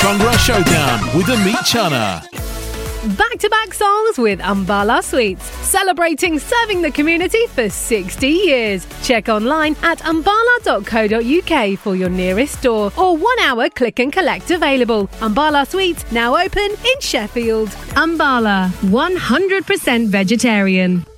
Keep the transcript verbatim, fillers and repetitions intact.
Bhangra Showdown with Amit Chana. Back-to-back songs with Ambala Sweets, celebrating serving the community for sixty years. Check online at ambala dot co dot uk for your nearest store or one-hour click and collect available. Ambala Sweets now open in Sheffield. Ambala, one hundred percent vegetarian.